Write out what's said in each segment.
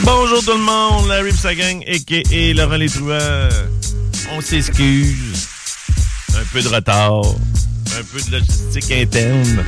Bonjour tout le monde, Larry et sa gang, a.k.a. Laurent Les Truands. On s'excuse. Un peu de retard. Un peu de logistique interne.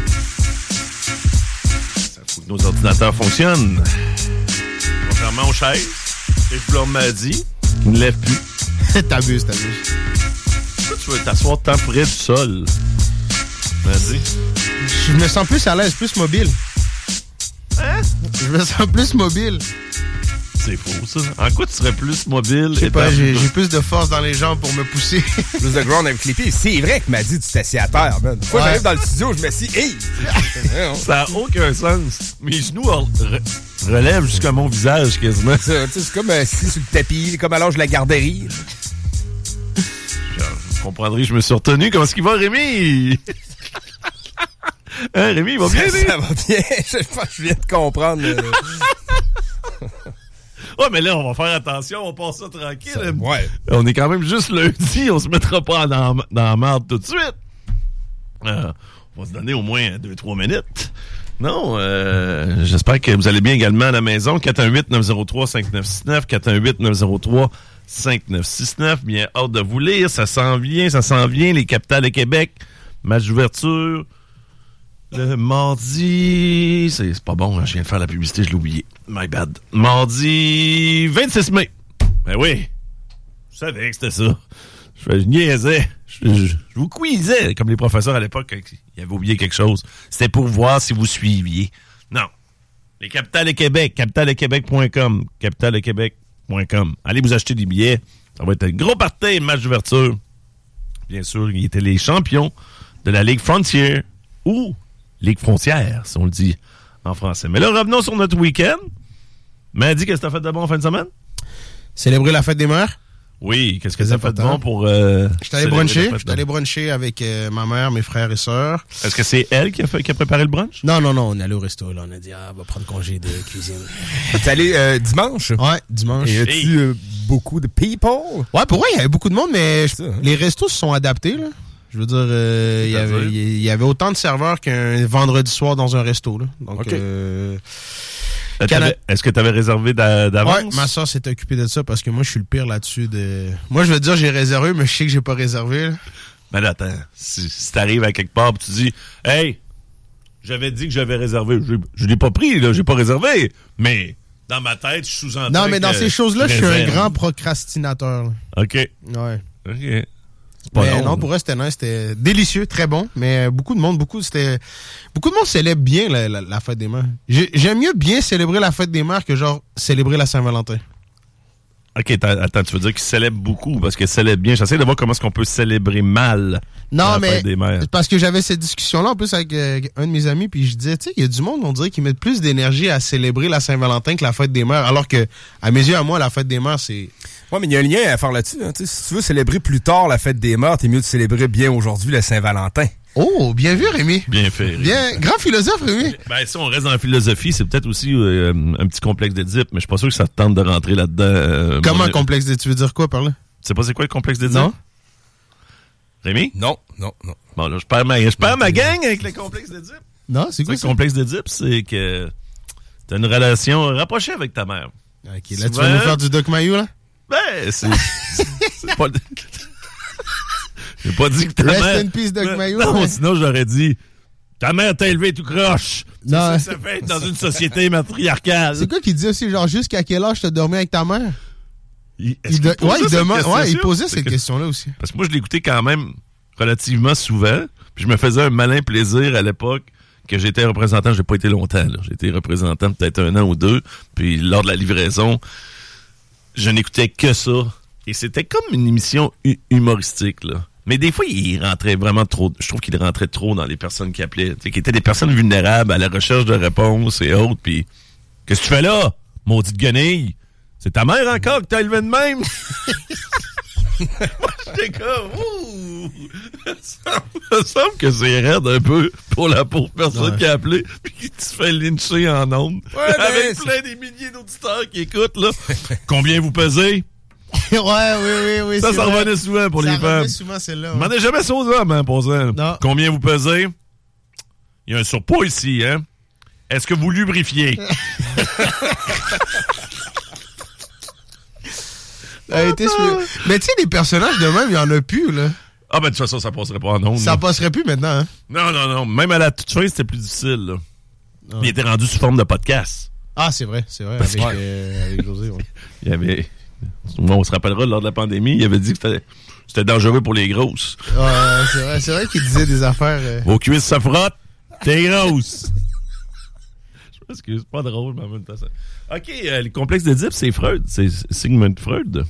Ça faut que nos ordinateurs fonctionnent. Contrairement aux chaises, et je leur m'a dit, ils ne lèvent plus. T'abuses. Pourquoi tu veux t'asseoir tant près du sol? Vas-y. Je me sens plus à l'aise, plus mobile. Hein? Je me sens plus mobile. C'est faux, ça. En quoi tu serais plus mobile? Je sais pas, j'ai plus de force dans les jambes pour me pousser. Plus de ground avec les pieds. C'est vrai que m'a dit tu t'assis à terre, man. Une fois j'arrive dans le studio, je me suis hey! Ça n'a aucun sens. Mes genoux relèvent jusqu'à mon visage, quasiment. C'est comme assis sur le tapis, comme à l'âge de la garderie. Vous comprendrez, je me suis retenu. Comment est-ce qu'il va, Rémi? Hein, Rémi, il va bien, Ça va bien. Je pense que je viens de comprendre. Ouais, mais là, on va faire attention, on passe ça tranquille. Ouais. On est quand même juste lundi, on se mettra pas dans la merde tout de suite. On va se donner au moins 2-3 minutes. Non, j'espère que vous allez bien également à la maison. 418-903-5969, 418-903-5969. Bien, hâte de vous lire, ça s'en vient. Les capitales de Québec, match d'ouverture. Le mardi... C'est pas bon, hein, je viens de faire la publicité, je l'ai oublié. My bad. Mardi 26 mai. Ben oui, je savais que c'était ça. Je niaisais. Je vous quizais, comme les professeurs à l'époque, quand ils avaient oublié quelque chose. C'était pour voir si vous suiviez. Non. Les capitales de Québec, capitaledequebec.com, capitaledequebec.com. Allez vous acheter des billets. Ça va être un gros party, match d'ouverture. Bien sûr, ils étaient les champions de la Ligue Frontier ou Ligue frontière, si on le dit en français. Mais là, revenons sur notre week-end. Mehdi, qu'est-ce que t'as fait de bon en fin de semaine? Célébrer la fête des mères. Oui, qu'est-ce que t'as fait de bon pour... J'étais allé bruncher avec ma mère, mes frères et sœurs. Est-ce que c'est elle qui a préparé le brunch? Non, on est allé au resto. Là. On a dit, on va prendre congé de cuisine. T'es allé dimanche? Ouais, dimanche. Et as-tu beaucoup de people? Ouais, pour vrai, il y avait beaucoup de monde, mais les restos se sont adaptés, là. Je veux dire, il y avait autant de serveurs qu'un vendredi soir dans un resto. Là. Donc, okay. Est-ce que tu avais réservé d'avance? Ouais, ma soeur s'est occupée de ça parce que moi, je suis le pire là-dessus. Moi, je veux dire, j'ai réservé, mais je sais que j'ai pas réservé. Là. Mais là, attends, si t'arrives à quelque part et tu dis « Hey, j'avais dit que j'avais réservé. Je l'ai pas pris, là, j'ai pas réservé. » Mais dans ma tête, je sous-entends. Non, mais dans ces choses-là, je suis un grand procrastinateur. Là. OK. Ouais. OK. Mais non, pour eux, c'était nice, c'était délicieux, très bon, mais beaucoup de monde célèbre bien la fête des mères. J'aime mieux bien célébrer la fête des mères que genre célébrer la Saint-Valentin. OK, attends, tu veux dire qu'ils célèbrent beaucoup, parce qu'ils célèbrent bien. J'essaie de voir comment est-ce qu'on peut célébrer mal la fête des mères. Parce que j'avais cette discussion-là en plus avec un de mes amis, puis je disais, tu sais, il y a du monde, on dirait, qui mettent plus d'énergie à célébrer la Saint-Valentin que la fête des mères, alors que, à mes yeux, à moi, la fête des mères, c'est... Ouais, mais il y a un lien à faire là-dessus. Hein. Si tu veux célébrer plus tard la fête des mères, t'es mieux de célébrer bien aujourd'hui la Saint-Valentin. Oh, bien vu, Rémi. Bien fait, Rémi. Bien, grand philosophe, Rémi. Ben, si on reste dans la philosophie, c'est peut-être aussi un petit complexe d'Édipe, mais je suis pas sûr que ça te tente de rentrer là-dedans. Comment complexe d'Édipe? Tu veux dire quoi par là? Tu sais pas c'est quoi le complexe d'Édipe? Non. Rémi? Non. Bon, là, je perds ma gang avec le complexe d'Édipe. Non, c'est quoi ça? Le complexe d'Édipe, c'est que t'as une relation rapprochée avec ta mère. OK, là, tu vas nous faire du Doc Mayou, là? Ben, c'est pas... J'ai pas dit que ta mère... Rest in peace, Doc Mayou. Non, mais... sinon j'aurais dit... Ta mère t'a élevé tout croche. Non. Ça fait être dans une société matriarcale. C'est quoi qu'il dit aussi, genre, jusqu'à quel âge t'as dormi avec ta mère? Il posait cette question-là aussi. Parce que moi, je l'écoutais quand même relativement souvent. Puis je me faisais un malin plaisir à l'époque que j'étais représentant. J'ai pas été longtemps, là. J'ai été représentant peut-être 1 an ou 2. Puis lors de la livraison... Je n'écoutais que ça. Et c'était comme une émission humoristique, là. Mais des fois, il rentrait vraiment trop... Je trouve qu'il rentrait trop dans les personnes qui appelaient. Tu sais, qui étaient des personnes vulnérables à la recherche de réponses et autres. Puis, qu'est-ce que tu fais là, maudite guenille? C'est ta mère encore que t'as élevé de même? Moi, j'étais comme... Ouh! Ça me semble que c'est raide un peu pour la pauvre personne qui a appelé puis qui se fait lyncher en ondes. Ouais, avec plein des milliers d'auditeurs qui écoutent, là. Combien vous pesez? Oui. Ça revenait souvent pour les femmes. Ça revenait souvent, celle-là. Ouais. Demandez jamais ça aux hommes, hein, pour ça. Non. Combien vous pesez? Il y a un surpoids ici, hein? Est-ce que vous lubrifiez? Mais tu sais, des personnages de même, il y en a plus, là. Ah, ben, de toute façon, ça passerait pas en ondes. Ça passerait plus maintenant, hein. Non. Même à la toute fin, c'était plus difficile, là. Il était rendu sous forme de podcast. Ah, c'est vrai, avec José, ouais. Il y avait... Bon, on se rappellera, lors de la pandémie, il avait dit que c'était dangereux pour les grosses. Ouais, c'est vrai qu'il disait des affaires... Vos cuisses se frottent, t'es grosse. Je pense que c'est pas drôle, mais en même temps, ça... OK, le complexe d'Édipe, c'est Freud. C'est Sigmund Freud,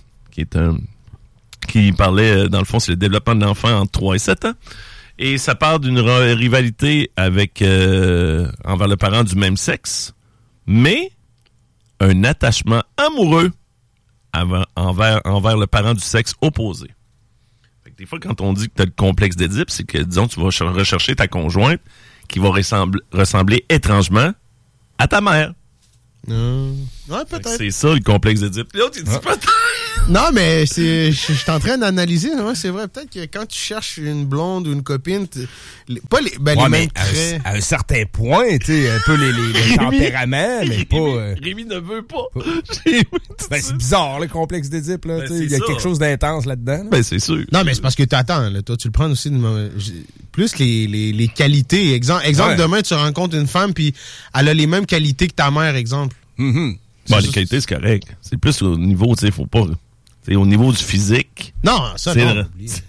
qui parlait, dans le fond, c'est le développement de l'enfant entre 3 et 7 ans. Et ça part d'une rivalité avec envers le parent du même sexe, mais un attachement amoureux envers le parent du sexe opposé. Fait que des fois, quand on dit que tu as le complexe d'Édipe, c'est que, disons, tu vas rechercher ta conjointe qui va ressembler étrangement à ta mère. Ouais, peut-être. C'est ça, le complexe d'Édipe. L'autre, il dit peut-être. Non, mais je suis en train d'analyser. Ouais, c'est vrai. Peut-être que quand tu cherches une blonde ou une copine, les mêmes traits. À un certain point, tu sais, un peu les tempéraments, mais pas... Rémi ne veut pas. C'est bizarre, le complexe d'Édipe, là. Il y a quelque chose d'intense là-dedans. Là. Ben, c'est sûr. Non, mais c'est parce que t'attends, là. Toi, tu le prends aussi plus les qualités. Exemple, demain, tu rencontres une femme, puis elle a les mêmes qualités que ta mère, exemple. Mm-hmm. Bon, les qualités, c'est correct. C'est plus au niveau, tu sais, faut pas... C'est au niveau du physique. Non, ça, non.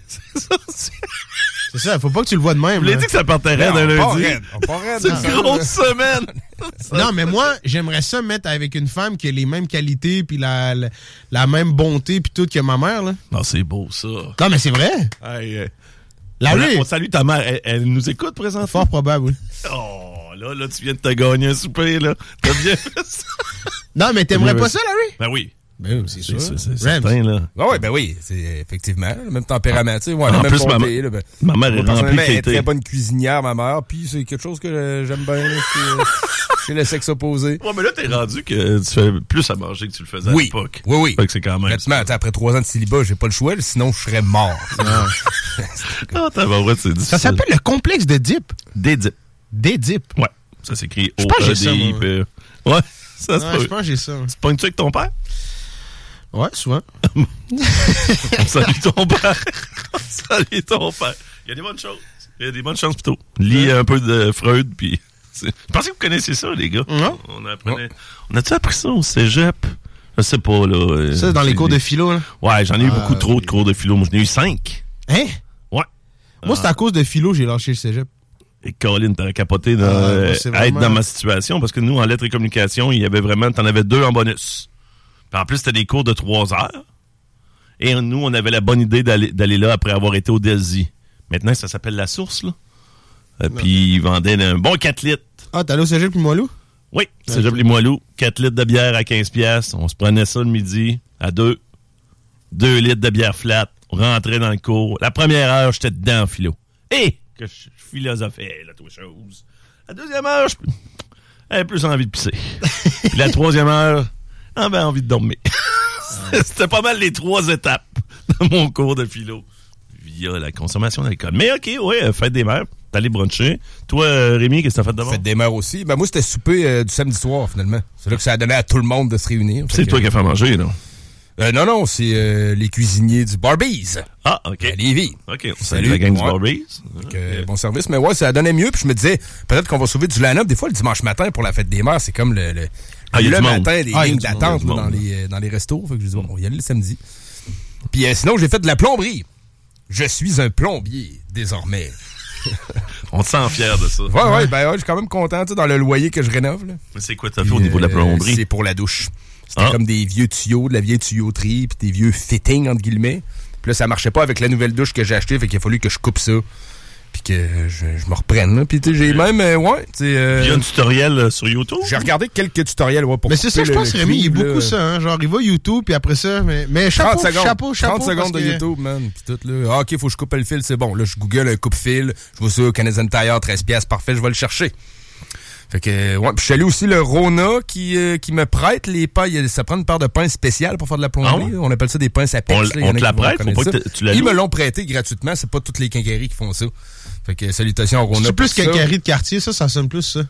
C'est ça, faut pas que tu le vois de même. Je l'ai dit que ça partait raide un lundi. C'est une grosse semaine. Non, mais moi, j'aimerais ça mettre avec une femme qui a les mêmes qualités puis la même bonté puis tout que ma mère, là. Non, c'est beau, ça. Non, mais c'est vrai. Hey, on salue ta mère. Elle nous écoute présentement? Fort probable, oui. Oh, là, tu viens de te gagner un souper, là. T'as bien fait ça. Non, mais t'aimerais pas ça, Larry? Ben oui. Ben oui, c'est sûr. C'est certain, là. Oui, ben oui, c'est effectivement le même tempérament, tu sais. Ouais, en même plus, bonté, ma mère est remplie. Elle est très bonne cuisinière, ma mère, puis c'est quelque chose que j'aime bien, là, c'est le sexe opposé. Ouais, mais là, t'es rendu que tu fais plus à manger que tu le faisais à l'époque. Oui. Fait que c'est quand même... Effectivement, après 3 ans de célibat, j'ai pas le choix, sinon je serais mort. C'est difficile. Ça s'appelle le complexe d'Édipe. D'Édipe. Ouais. Ça s'écrit O-E-D-I-P. Je pense que j'ai ça, ouais, ça se peut. Je pense que j'ai ça. Tu pognes-tu avec ton père? Ouais, souvent. Salut ton père. Salut ton père. Il y a des bonnes choses. Il y a des bonnes chances plutôt. Lis un peu de Freud, puis... Je pensais que vous connaissiez ça, les gars. Non. On a-tu appris ça au cégep? Je sais pas, là. Ça, dans les cours de philo, là? Ouais, j'en ai eu beaucoup trop de cours de philo. Moi, j'en ai eu 5. Hein? Ouais. Moi, c'est à cause de philo j'ai lâché le cégep. Et Caroline, t'aurais capoté à être dans ma situation, parce que nous, en lettres et communication, il y avait vraiment... T'en avais 2 en bonus. Puis en plus, c'était des cours de 3 heures. Et nous, on avait la bonne idée d'aller là après avoir été au DELSI. Maintenant, ça s'appelle La Source, là. Puis ils vendaient un bon 4 litres. Ah, t'es allé au Cégep Limoilou? Oui, Cégep Limoilou. 4 litres de bière à 15$. On se prenait ça le midi à 2. 2 litres de bière flat. On rentrait dans le cours. La première heure, j'étais dedans en philo. Et que je philosophais, là, toutes choses. La deuxième heure, j'avais plus envie de pisser. Puis la troisième heure, j'avais envie de dormir. C'était pas mal les 3 étapes de mon cours de philo. Via la consommation d'alcool. Mais OK, ouais, fête des mères. T'es allé bruncher. Toi, Rémi, qu'est-ce que t'as fait de bon? Fête des mères aussi. Ben, moi, c'était souper du samedi soir, finalement. C'est là que ça a donné à tout le monde de se réunir. C'est toi qui as fait manger, non? Non, c'est les cuisiniers du Barbies. Ah, OK. À Lévis. OK, on salue la gang du Barbies. Bon service. Mais ouais, ça a donné mieux. Puis je me disais, peut-être qu'on va sauver du line-up. Des fois, le dimanche matin, pour la fête des mères, c'est comme le matin, des lignes d'attente dans les restos. Fait que je dis, bon, on va y aller le samedi. Puis sinon, j'ai fait de la plomberie. Je suis un plombier, désormais. On te sent fier de ça. Ouais, je suis quand même content, tu sais, dans le loyer que je rénove. Là. Mais c'est quoi t'as fait au niveau de la plomberie? C'est pour la douche. C'était comme des vieux tuyaux, de la vieille tuyauterie, puis des vieux fittings, entre guillemets. Puis là, ça marchait pas avec la nouvelle douche que j'ai achetée, fait qu'il a fallu que je coupe ça. Puis que je me reprenne. Là. Puis tu sais, j'ai même, il y a un tutoriel sur YouTube? J'ai regardé quelques tutoriels pour mais c'est ça, je pense, Rémi, il y a beaucoup ça. Hein? Genre, il va YouTube, puis après ça, mais chapeau. 30 secondes de YouTube, man. Puis tout, là. Ah, OK, faut que je coupe le fil, c'est bon. Là, je google un coupe-fil. Je vois ça, Canadian Tire, 13$, parfait, je vais le chercher. Fait que, ouais. Puis je suis allé aussi le Rona qui me prête les pains. Ça prend une paire de pains spéciales pour faire de la plomberie. On appelle ça des pains à pêche. On te la prête? Faut pas que tu la loues. Ils me l'ont prêté gratuitement. C'est pas toutes les quincailleries qui font ça. Fait que salutations au Rona. C'est plus quincaillerie de quartier, ça sonne plus ça.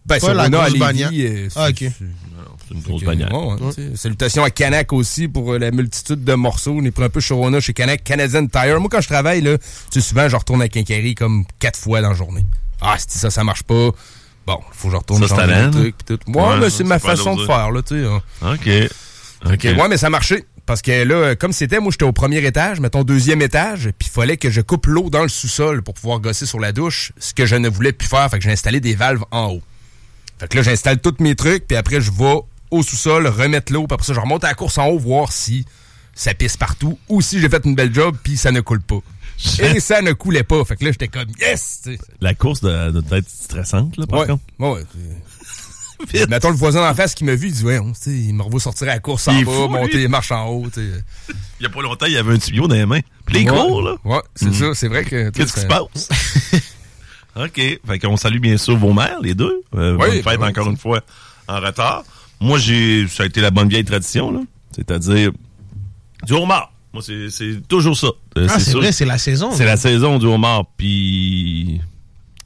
Ben, pas la grosse bannière. Ah, OK. C'est une grosse bannière. Salutations à Canac aussi pour la multitude de morceaux. On est pris un peu Sharona chez Canac, Canadian Tire. Moi, quand je travaille, là, souvent, je retourne à Quincaillerie comme 4 fois dans la journée. Ah, si ça marche pas. Bon, faut que je retourne changer le truc. Pis tout. Ouais, mais c'est ma façon de faire, là, tu sais. OK. Ouais, mais ça marchait. Parce que là, comme c'était, moi, j'étais au premier étage, mettons 2e étage, puis il fallait que je coupe l'eau dans le sous-sol pour pouvoir gosser sur la douche, ce que je ne voulais plus faire. Fait que j'ai installé des valves en haut. Fait que là, j'installe tous mes trucs, puis après, je vais au sous-sol, remettre l'eau, puis après ça, je remonte à la course en haut, voir si ça pisse partout, ou si j'ai fait une belle job, puis ça ne coule pas. Et ça ne coulait pas. Fait que là, j'étais comme, yes! T'sais. La course doit être stressante, là, par contre. Ouais. Mettons le voisin d'en face qui m'a vu, il dit, ouais, il me revoit sortir à la course en bas, monter les marches en haut. T'sais. Il y a pas longtemps, il y avait un tuyau dans les mains. Puis les gros, là. Ouais, c'est ça. C'est vrai que... Qu'est-ce qui se passe? OK. Fait qu'on salue bien sûr vos mères, les deux. Bonne fête encore une fois en retard. Moi, ça a été la bonne vieille tradition, là. C'est-à-dire du homard. Moi, c'est toujours ça. C'est vrai, c'est la saison. C'est la saison du homard. Puis